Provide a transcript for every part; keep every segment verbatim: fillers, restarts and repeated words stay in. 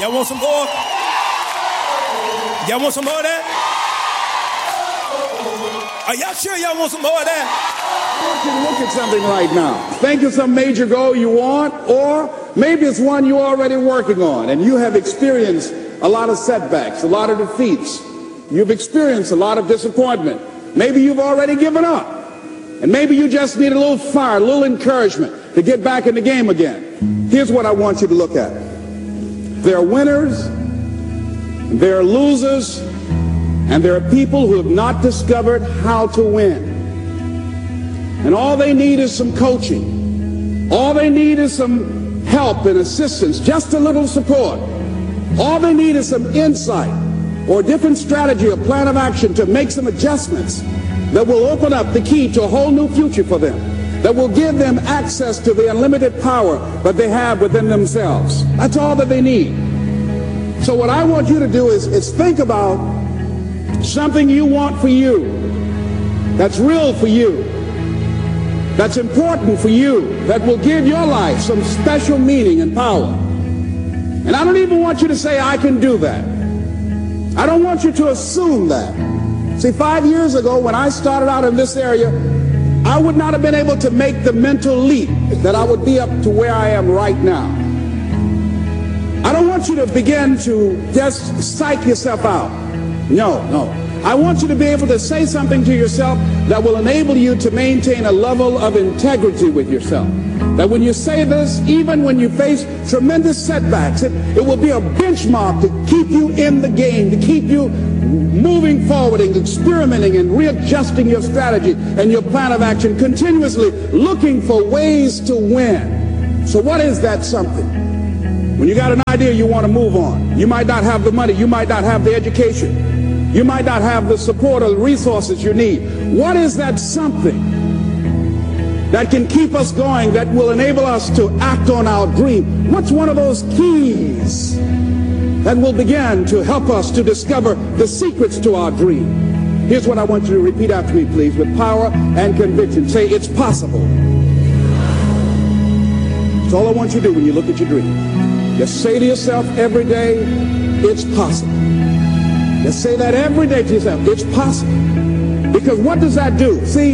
Y'all want some more? Y'all want some more of that? Are y'all sure y'all want some more of that? I want you to look at something right now. Think of some major goal you want, or maybe it's one you're already working on, and you have experienced a lot of setbacks, a lot of defeats. You've experienced a lot of disappointment. Maybe you've already given up. And maybe you just need a little fire, a little encouragement to get back in the game again. Here's what I want you to look at. There are winners, there are losers, and there are people who have not discovered how to win. And all they need is some coaching. All they need is some help and assistance, just a little support. All they need is some insight or a different strategy or plan of action to make some adjustments that will open up the key to a whole new future for them, that will give them access to the unlimited power that they have within themselves. That's all that they need. So what I want you to do is, is think about something you want for you, that's real for you, that's important for you, that will give your life some special meaning and power. And I don't even want you to say, I can do that. I don't want you to assume that. See, five years ago when I started out in this area, I would not have been able to make the mental leap that I would be up to where I am right now. I don't want you to begin to just psych yourself out. No, no. I want you to be able to say something to yourself that will enable you to maintain a level of integrity with yourself. That when you say this, even when you face tremendous setbacks, it, it will be a benchmark to keep you in the game, to keep you moving forward and experimenting and readjusting your strategy and your plan of action, continuously looking for ways to win. So what is that something? When you got an idea, you want to move on. You might not have the money. You might not have the education. You might not have the support or the resources you need. What is that something that can keep us going, that will enable us to act on our dream? What's one of those keys that will begin to help us to discover the secrets to our dream? Here's what I want you to repeat after me, please, with power and conviction. Say, it's possible. That's all I want you to do when you look at your dream. Just say to yourself every day, it's possible. Just say that every day to yourself, it's possible. Because what does that do? See,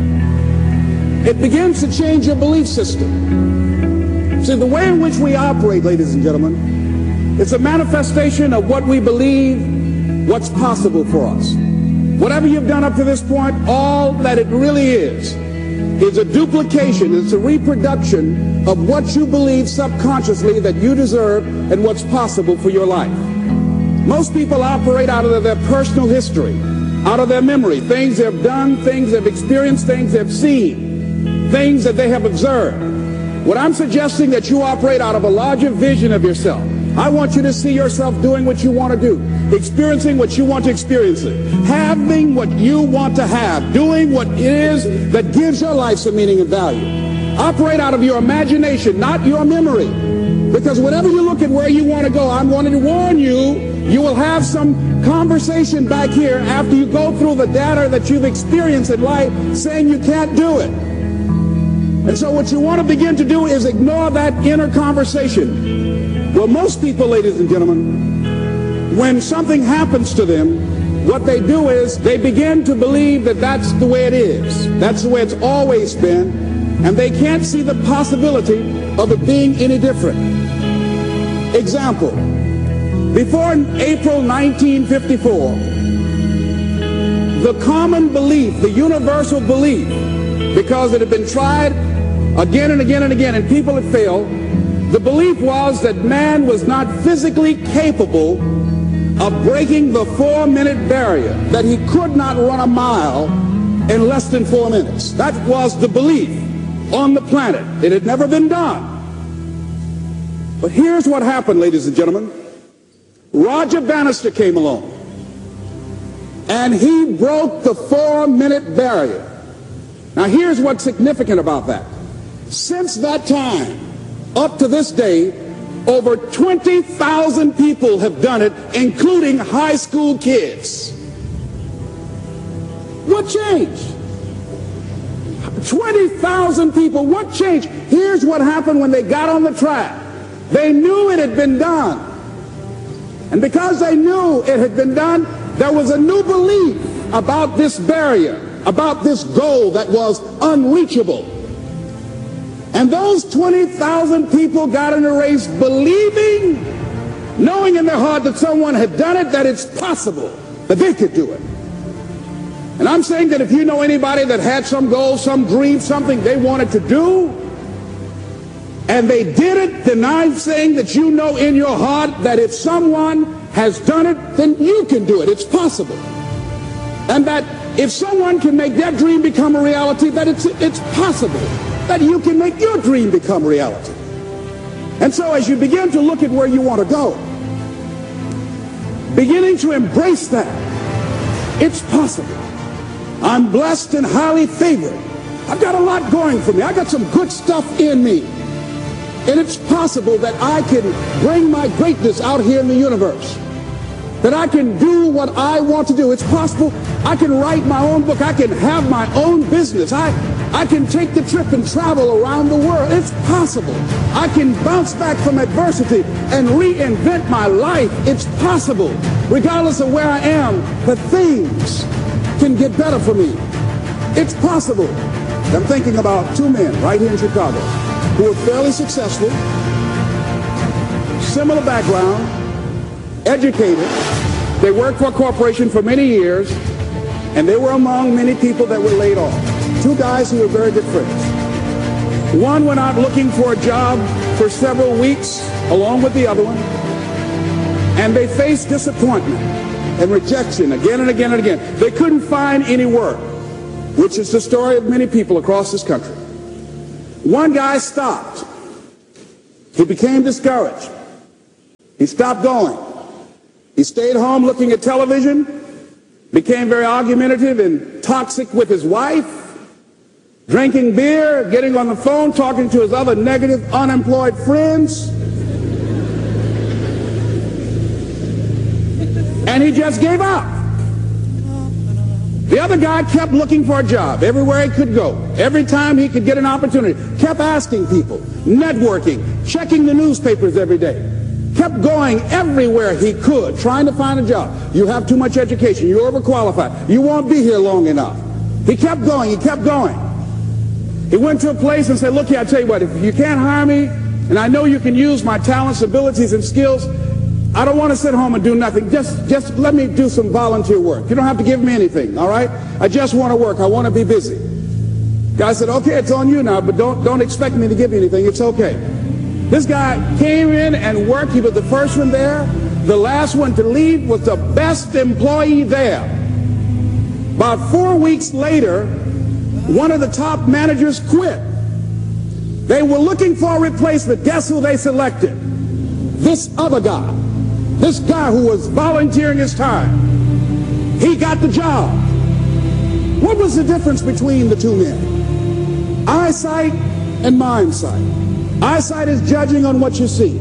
it begins to change your belief system. See, the way in which we operate, ladies and gentlemen, it's a manifestation of what we believe, what's possible for us. Whatever you've done up to this point, all that it really is, is a duplication, it's a reproduction of what you believe subconsciously that you deserve and what's possible for your life. Most people operate out of their personal history, out of their memory, things they've done, things they've experienced, things they've seen, things that they have observed. What I'm suggesting that you operate out of a larger vision of yourself. I want you to see yourself doing what you want to do, experiencing what you want to experience, having what you want to have, doing what it is that gives your life some meaning and value. Operate out of your imagination, not your memory. Because whenever you look at where you want to go, I'm wanting to warn you, you will have some conversation back here after you go through the data that you've experienced in life saying you can't do it. And so what you want to begin to do is ignore that inner conversation. Well, most people, ladies and gentlemen, when something happens to them, what they do is they begin to believe that that's the way it is. That's the way it's always been. And they can't see the possibility of it being any different. Example, before April nineteen fifty-four, the common belief, the universal belief, because it had been tried again and again and again and people had failed, the belief was that man was not physically capable of breaking the four-minute barrier, that he could not run a mile in less than four minutes. That was the belief on the planet. It had never been done. But here's what happened, ladies and gentlemen. Roger Bannister came along, and he broke the four-minute barrier. Now, here's what's significant about that. Since that time, up to this day, over twenty thousand people have done it, including high school kids. What changed? twenty thousand people, what changed? Here's what happened when they got on the track. They knew it had been done. And because they knew it had been done, there was a new belief about this barrier, about this goal that was unreachable. And those twenty thousand people got in a race believing, knowing in their heart that someone had done it, that it's possible that they could do it. And I'm saying that if you know anybody that had some goal, some dream, something they wanted to do, and they did it, then I'm saying that you know in your heart that if someone has done it, then you can do it. It's possible. And that if someone can make their dream become a reality, that it's, it's possible that you can make your dream become reality. And so as you begin to look at where you want to go, beginning to embrace that, it's possible. I'm blessed and highly favored. I've got a lot going for me. I got some good stuff in me. And it's possible that I can bring my greatness out here in the universe. That I can do what I want to do. It's possible I can write my own book. I can have my own business. I, I can take the trip and travel around the world. It's possible. I can bounce back from adversity and reinvent my life. It's possible. Regardless of where I am, the things can get better for me. It's possible. I'm thinking about two men right here in Chicago who are fairly successful, similar background, educated. They worked for a corporation for many years, and they were among many people that were laid off. Two guys who were very good friends. One went out looking for a job for several weeks along with the other one, and they faced disappointment and rejection again and again and again. They couldn't find any work, which is the story of many people across this country. One guy stopped. He became discouraged. He stopped going. He stayed home looking at television, became very argumentative and toxic with his wife, drinking beer, getting on the phone, talking to his other negative, unemployed friends. And he just gave up. The other guy kept looking for a job everywhere he could go. Every time he could get an opportunity, kept asking people, networking, checking the newspapers every day. Kept going everywhere he could, trying to find a job. You have too much education. You're overqualified. You won't be here long enough. He kept going. He kept going. He went to a place and said, look here, I tell you what, if you can't hire me, and I know you can use my talents, abilities, and skills, I don't want to sit home and do nothing. Just, just let me do some volunteer work. You don't have to give me anything, all right? I just want to work. I want to be busy. Guy said, okay, it's on you now, but don't, don't expect me to give you anything. It's okay. This guy came in and worked. He was the first one there. The last one to leave was the best employee there. About four weeks later, one of the top managers quit. They were looking for a replacement. Guess who they selected? This other guy. This guy who was volunteering his time. He got the job. What was the difference between the two men? Eyesight and mindsight. Eyesight is judging on what you see,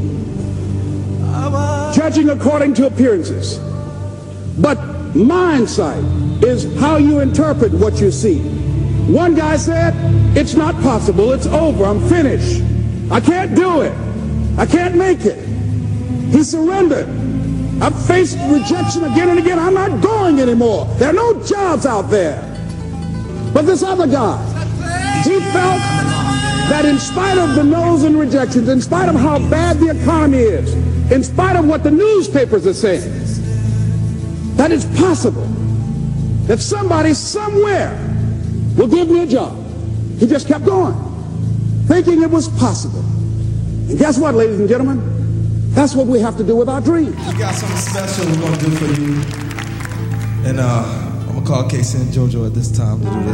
judging according to appearances. But mindsight is how you interpret what you see. One guy said, it's not possible, it's over, I'm finished. I can't do it. I can't make it. He surrendered. I've faced rejection again and again. I'm not going anymore. There are no jobs out there. But this other guy, he felt that in spite of the no's and rejections, in spite of how bad the economy is, in spite of what the newspapers are saying, that it's possible that somebody somewhere will give me a job. He just kept going, thinking it was possible. And guess what, ladies and gentlemen? That's what we have to do with our dreams. We got something special we're going to do for you. And uh, I'm going to call Casey and JoJo at this time to do this.